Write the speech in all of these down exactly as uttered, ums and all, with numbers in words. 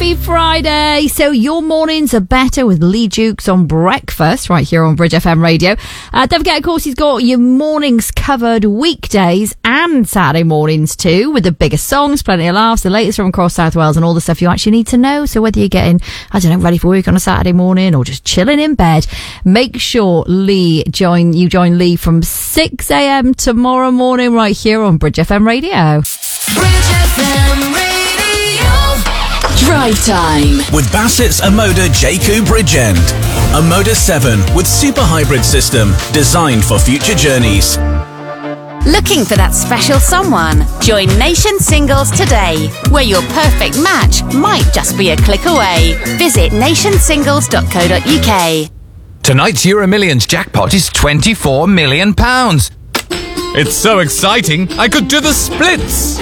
Happy Friday. So your mornings are better with Lee Dukes on breakfast right here on Bridge F M Radio. Uh, don't forget, of course, he's got your mornings covered weekdays and Saturday mornings too, with the biggest songs, plenty of laughs, the latest from across South Wales and all the stuff you actually need to know. So whether you're getting, I don't know, ready for work on a Saturday morning or just chilling in bed, make sure Lee join you join Lee from six a.m. tomorrow morning right here on Bridge F M Radio. Bridge F M Radio. Drive time with Bassett's Amoda J Q Bridgend. Amoda seven with super hybrid system designed for future journeys. Looking for that special someone? Join Nation Singles today, where your perfect match might just be a click away. Visit nation singles dot co dot uk. Tonight's Euro Millions jackpot is twenty-four million pounds. It's so exciting, I could do the splits.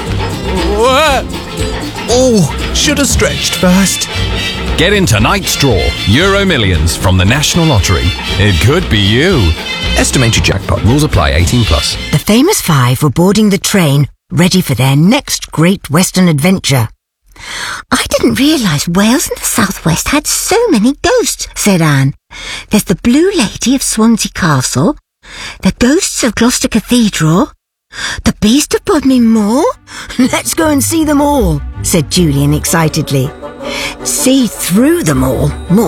Oh, should have stretched first. Get in tonight's draw, Euro Millions from the National Lottery. It could be you. Estimated jackpot. Rules apply. eighteen plus. The famous five were boarding the train, ready for their next great Western adventure. I didn't realise Wales and the South West had so many ghosts, said Anne. There's the Blue Lady of Swansea Castle, the ghosts of Gloucester Cathedral, the Beast of Bodmin Moor. Let's go and see them all, said Julian excitedly. See through them all, more